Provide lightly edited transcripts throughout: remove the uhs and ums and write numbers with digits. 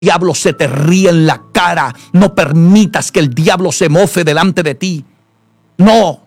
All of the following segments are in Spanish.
diablo se te ríe en la cara. No permitas que el diablo se mofe delante de ti. No,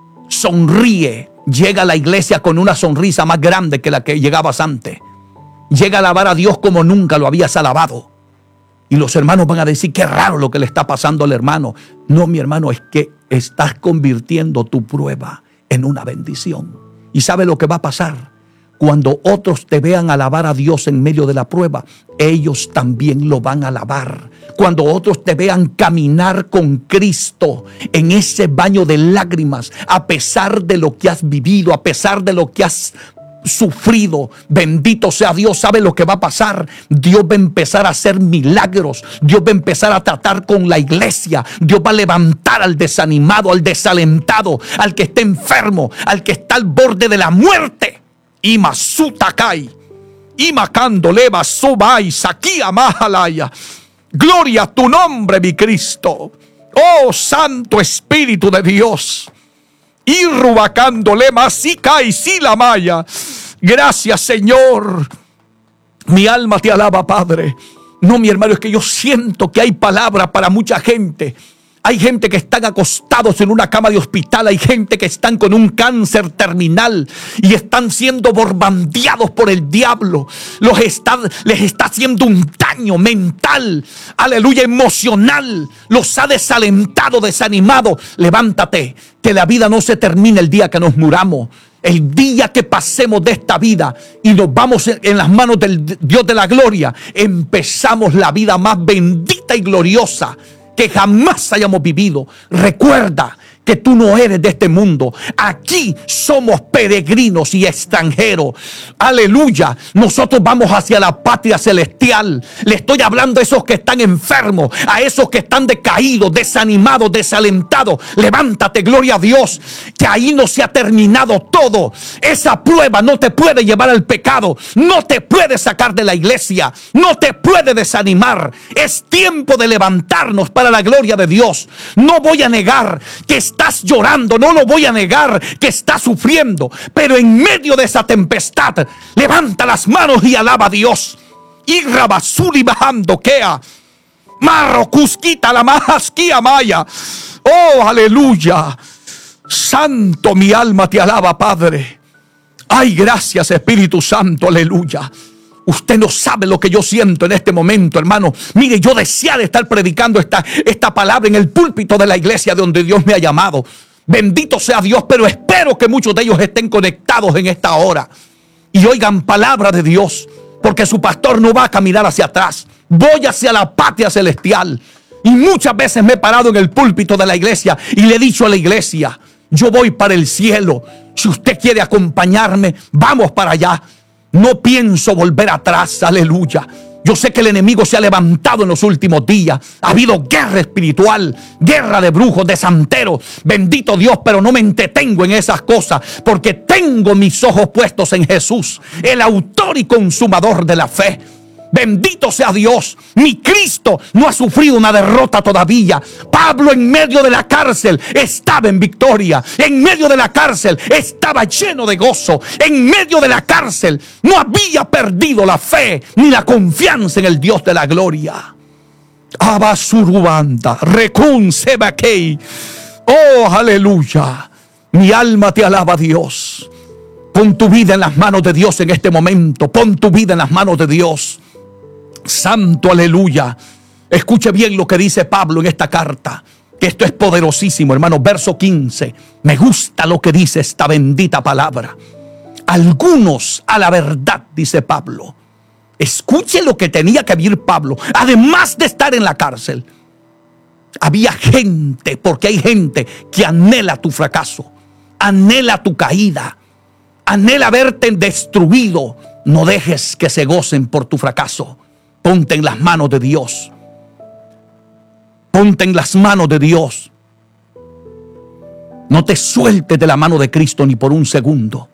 sonríe. Llega a la iglesia con una sonrisa más grande que la que llegabas antes. Llega a alabar a Dios como nunca lo habías alabado. Y los hermanos van a decir, qué raro lo que le está pasando al hermano. No, mi hermano, es que estás convirtiendo tu prueba en una bendición. ¿Y sabe lo que va a pasar? Cuando otros te vean alabar a Dios en medio de la prueba, ellos también lo van a alabar. Cuando otros te vean caminar con Cristo en ese baño de lágrimas, a pesar de lo que has vivido, a pesar de lo que has sufrido, bendito sea Dios. ¿Sabe lo que va a pasar? Dios va a empezar a hacer milagros. Dios va a empezar a tratar con la iglesia. Dios va a levantar al desanimado, al desalentado, al que está enfermo, al que está al borde de la muerte. Ima sutakai, ima candoleva sobai, saquia mahalaya. Gloria a tu nombre, mi Cristo. Oh Santo Espíritu de Dios. Irrubacandolema sikai silamaya. Gracias, Señor. Mi alma te alaba, Padre. No, mi hermano, es que yo siento que hay palabra para mucha gente. Hay gente que están acostados en una cama de hospital. Hay gente que están con un cáncer terminal y están siendo bombardeados por el diablo. Les está haciendo un daño mental, aleluya, emocional. Los ha desalentado, desanimado. Levántate, que la vida no se termina el día que nos muramos. El día que pasemos de esta vida y nos vamos en las manos del Dios de la gloria, empezamos la vida más bendita y gloriosa que jamás hayamos vivido. Recuerda que tú no eres de este mundo. Aquí somos peregrinos y extranjeros. Aleluya. Nosotros vamos hacia la patria celestial. Le estoy hablando a esos que están enfermos, a esos que están decaídos, desanimados, desalentados. Levántate, gloria a Dios, que ahí no se ha terminado todo. Esa prueba no te puede llevar al pecado, no te puede sacar de la iglesia, no te puede desanimar. Es tiempo de levantarnos para la gloria de Dios. No voy a negar que estás llorando, no lo voy a negar que estás sufriendo, pero en medio de esa tempestad, levanta las manos y alaba a Dios. Y rabasuri bajando quea, marro cusquita la majasquía maya. Oh, aleluya. Santo, mi alma te alaba, Padre. Ay, gracias, Espíritu Santo, aleluya. Usted no sabe lo que yo siento en este momento, hermano. Mire, yo deseaba estar predicando esta palabra en el púlpito de la iglesia donde Dios me ha llamado. Bendito sea Dios, pero espero que muchos de ellos estén conectados en esta hora y oigan palabra de Dios, porque su pastor no va a caminar hacia atrás. Voy hacia la patria celestial. Y muchas veces me he parado en el púlpito de la iglesia y le he dicho a la iglesia, yo voy para el cielo. Si usted quiere acompañarme, vamos para allá. No pienso volver atrás, aleluya. Yo sé que el enemigo se ha levantado en los últimos días. Ha habido guerra espiritual, guerra de brujos, de santeros. Bendito Dios, pero no me entretengo en esas cosas, porque tengo mis ojos puestos en Jesús, el autor y consumador de la fe. Bendito sea Dios. Mi Cristo no ha sufrido una derrota todavía. Pablo en medio de la cárcel estaba en victoria. En medio de la cárcel estaba lleno de gozo. En medio de la cárcel no había perdido la fe ni la confianza en el Dios de la gloria. Abasurubanda, recunsebakei. Oh, aleluya. Mi alma te alaba, Dios. Pon tu vida en las manos de Dios en este momento. Pon tu vida en las manos de Dios. Santo, aleluya. Escuche bien lo que dice Pablo en esta carta, que esto es poderosísimo, hermano. Verso 15. Me gusta lo que dice esta bendita palabra. Algunos, a la verdad, dice Pablo. Escuche lo que tenía que vivir Pablo. Además de estar en la cárcel, había gente, porque hay gente que anhela tu fracaso, anhela tu caída, anhela verte destruido. No dejes que se gocen por tu fracaso. Ponte en las manos de Dios. Ponte en las manos de Dios. No te sueltes de la mano de Cristo ni por un segundo.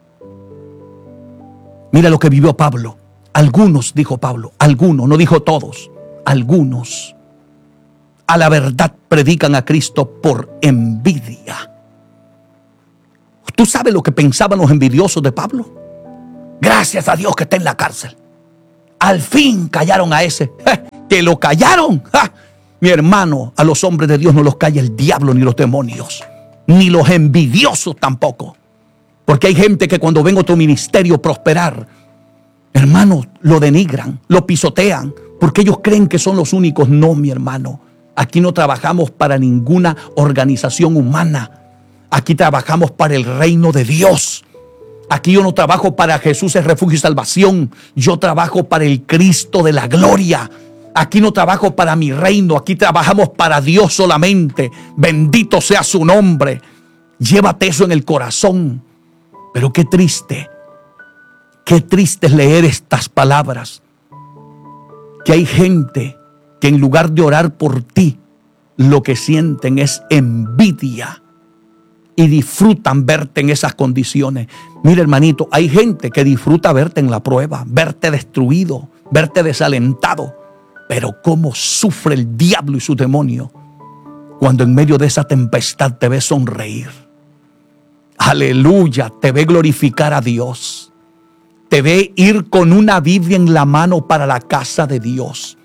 Mira lo que vivió Pablo. Algunos, dijo Pablo, algunos, no dijo todos, algunos, a la verdad predican a Cristo por envidia. ¿Tú sabes lo que pensaban los envidiosos de Pablo? Gracias a Dios que está en la cárcel. Al fin callaron a ese. Que lo callaron. Mi hermano, a los hombres de Dios no los calla el diablo ni los demonios, ni los envidiosos tampoco. Porque hay gente que cuando ven otro ministerio prosperar, hermano, lo denigran, lo pisotean, porque ellos creen que son los únicos. No, mi hermano. Aquí no trabajamos para ninguna organización humana. Aquí trabajamos para el reino de Dios. Aquí yo no trabajo para Jesús es refugio y salvación. Yo trabajo para el Cristo de la gloria. Aquí no trabajo para mi reino. Aquí trabajamos para Dios solamente. Bendito sea su nombre. Llévate eso en el corazón. Pero qué triste es leer estas palabras. Que hay gente que en lugar de orar por ti, lo que sienten es envidia y disfrutan verte en esas condiciones. Mira, hermanito, hay gente que disfruta verte en la prueba, verte destruido, verte desalentado. Pero cómo sufre el diablo y su demonio cuando en medio de esa tempestad te ve sonreír. Aleluya, te ve glorificar a Dios. Te ve ir con una Biblia en la mano para la casa de Dios.